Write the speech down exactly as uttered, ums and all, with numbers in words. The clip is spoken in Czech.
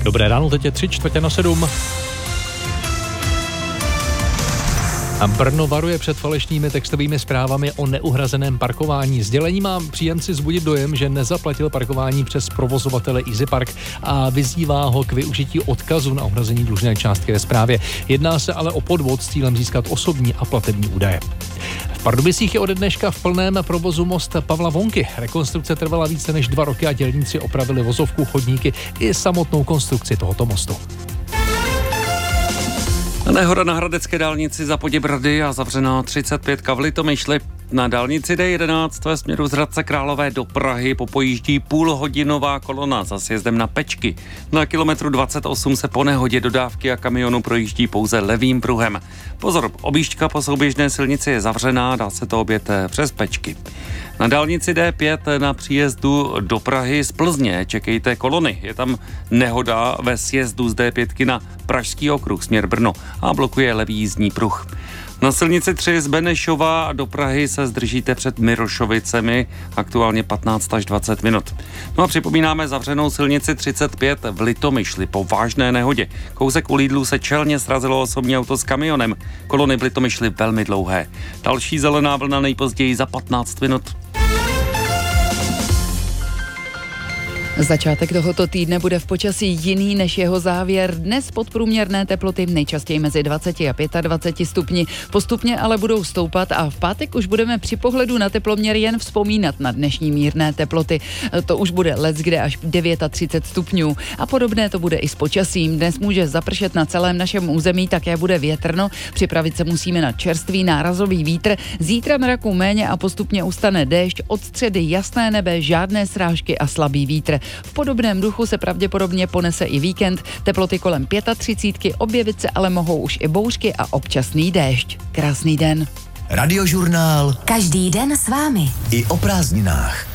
Dobré ráno, teď je tři čtvrtě na sedm. A Brno varuje před falešnými textovými zprávami o neuhrazeném parkování. Sdělení má příjemci vzbudit dojem, že nezaplatil parkování přes provozovatele EasyPark a vyzývá ho k využití odkazu na uhrazení dlužné částky ve zprávě. Jedná se ale o podvod s cílem získat osobní a platební údaje. V Pardubicích je ode dneška v plném provozu most Pavla Vonky. Rekonstrukce trvala více než dva roky a dělníci opravili vozovku, chodníky i samotnou konstrukci tohoto mostu. Nehoda na hradecké dálnici za Poděbrady a zavřená třicet pět v Litomyšli. Na dálnici D jedenáct ve směru z Hradce Králové do Prahy popojíždí půlhodinová kolona za sjezdem na Pečky. Na kilometru dvacet osm se po nehodě dodávky a kamionu projíždí pouze levým pruhem. Pozor, objížďka po souběžné silnici je zavřená, dá se to objet přes Pečky. Na dálnici D pět na příjezdu do Prahy z Plzně čekejte kolony. Je tam nehoda ve sjezdu z D pět na Pražský okruh směr Brno a blokuje levý jízdní pruh. Na silnici tři z Benešova do Prahy se zdržíte před Mirošovicemi, aktuálně patnáct až dvacet minut. No a připomínáme zavřenou silnici třicet pět v Litomyšli po vážné nehodě. Kousek u Lidlu se čelně srazilo osobní auto s kamionem. Kolony v Litomyšli velmi dlouhé. Další zelená vlna nejpozději za patnáct minut. Začátek tohoto týdne bude v počasí jiný než jeho závěr. Dnes podprůměrné teploty nejčastěji mezi dvacet a dvacet pět stupni. Postupně ale budou stoupat a v pátek už budeme při pohledu na teploměr jen vzpomínat na dnešní mírné teploty. To už bude leckde až třicet devět stupňů. A podobné to bude i s počasím. Dnes může zapršet na celém našem území, také bude větrno. Připravit se musíme na čerstvý nárazový vítr. Zítra mraku méně a postupně ustane déšť. Od středy jasné nebe, žádné srážky a slabý vítr. V podobném duchu se pravděpodobně ponese i víkend, teploty kolem třicet pět, objevit se ale mohou už i bouřky a občasný déšť. Krásný den. Radiožurnál. Každý den s vámi. I o prázdninách.